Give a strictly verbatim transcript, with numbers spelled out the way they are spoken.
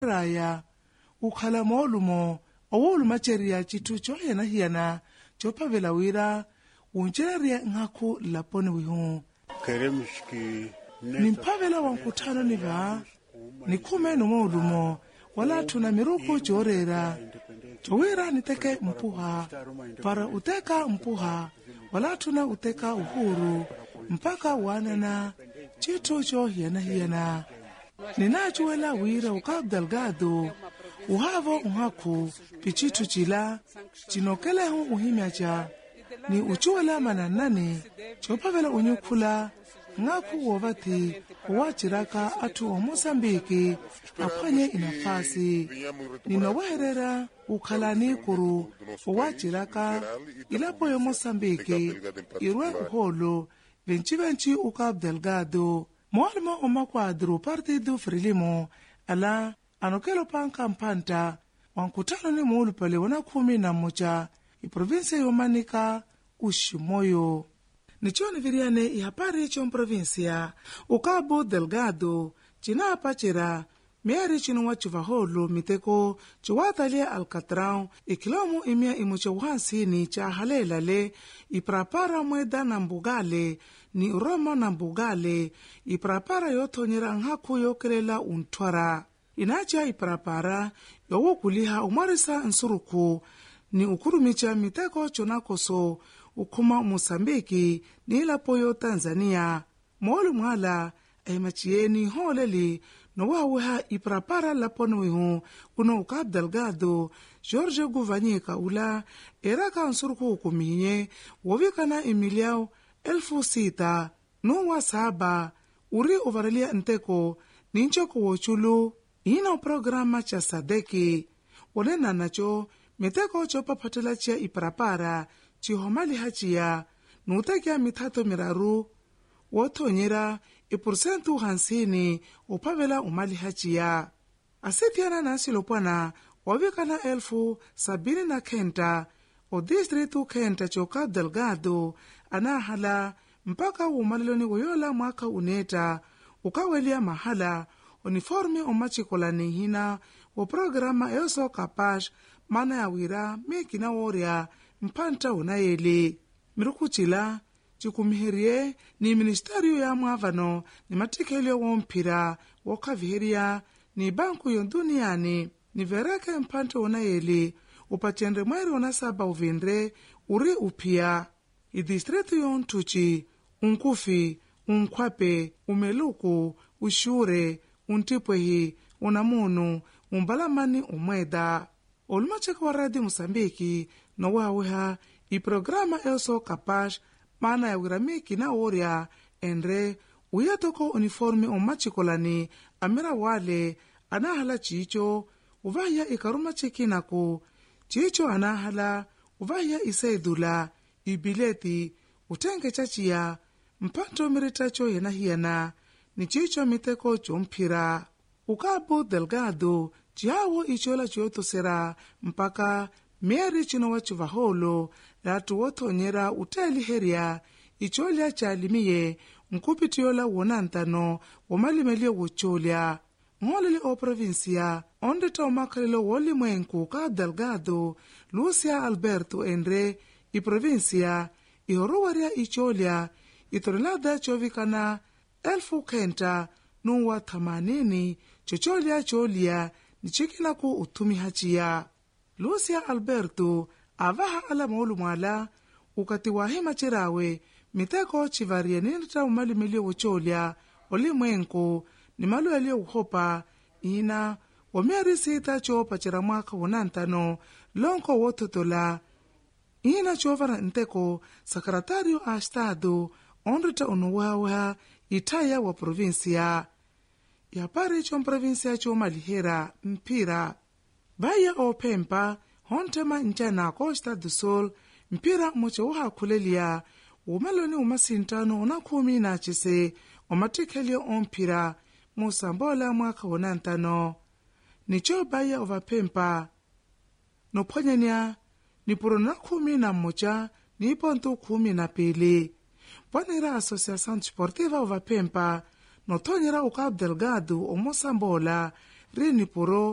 raya ukhala moolumo owolumacheria chitu choyena hiyana chopavela wira unchereria ng'aku laponi wihu nimpavela wankutano niva nikhume nomoolumo wala thuna miruku choorera chowira niteke mpuha para uteka mpuha wala thuna uteka uhuru mpaka wanana chitu cho hiyana hiyana ninachuwela wira uka Delgado uhavo unhaku pichitu chila chinokelehu uhimyacha ni uchuwela mananani chopavela unyukhula ngaku wovati uwachiraka atu o Mosambiki aphwanye inafasi ninowaherera ukhalani kuru uwachiraka ilapo yo Mosambiki irwe uholo venchi venchi uka Delgado moalimo omakwadru partido Frelimo ala anokelo panka mpanta wankutano ni muulupale wana kumi na moja iprovinsia yomanika ushimoyo nichoni viriane ihapari chon provinsia ukabo Delgado chinapa chira miari chino wachuvaholo miteko chuwatalia Alcatrão ikilomu imia imucha uhansini cha halelale iprapara mweda na mbugale ni uroma na mbugale iprapara yotonyera nhaku yokelela untwara inacha iprapara yowokuliha umarisa nsuruku ni ukurumicha miteko chonakoso ukuma Mosambiki ni ilapoyo Tanzania moolu mwala aimachieni holeli nowaweha iprapara laponuihu kuno uka Delgado Jorge Guvanyika ula eraka nsuruku ukuminye wovikana emiliao elfu sita nuwa saba uri uvaralia nteko ninchoko wochulu ina programa cha sadeki olena nacho miteko chopaphatela chia iprapara chihomali hachia nutekia mithato miraru wothonyera iporsentu hansini upavela umali hachia asitiana nasi lopwana wavikana elfu sabini na kenta o distritu kenta choka Delgado anahala mpaka umaliloni woyola mwaka uneta ukawelia mahala uniforme omachikolani hina wo programa eoso kapash mana ya wira mikina woria mpanta unayeli mirukuchila chikumiherie ni ministerio ya mwavano ni matikelio wompira wokaviheria ni banku yonduniani ni vereke mpanta unayeli upachendre mweri unasaba uvindre uri upia idistritu yontuchi unkufi unkhwape umeluku ushure untipwehi unamunu umbalamani umweda olumacheka wa radi Mosambiki nowaweha iprograma eoso kapash mana ya wiramiki na oria endre uyatoko uniforme omachikolani amira wale anahala chicho uvahya ikarumachikinako chicho anahala uvahya isaidula ibileti utenge chachia mpanto miritacho yenahiyana ni chicho miteko chompira ukabo Delgado chiawo ichola chiotosera mpaka mieri chino wachuvaholo latu wothonyera uteli heria icholya chalimiye nkupitiola wonantano womalimelie wocholya ngoleli o provinsia ondeta omakalelo wolimwenku ka Delgado Lucia Alberto Endre i provinsia ihorowaria icholya itorelada chovikana elfu kenta nuwa thamanini chocholya cholya nichikinaku utumi hachia Lucia Alberto avaha ala moolu mwala ukati wahima chirawe miteko chivarie ninita umalimelie wocholya olimwenku ni malu yalio uhopa ina wamiari sita chopa chira mwaka wonantano lonko wototola ina chovara nteko sakaratario a estado ondrita unuwawa itaya wa provinsia yapari chon provinsia cho malihera mpira baya o pempa hontema njana Costa do Sol mpira mocho uha kulelia umeloni umasintano unakumi na chise omatikelio ompira musambola mwaka wonantano nicho baya ova pempa noponyania nipuro na kumi na moja nipontu kumi na pili vanira Associação Desportiva ova pempa notonyera uka Delgado o Mosambola ri nipuro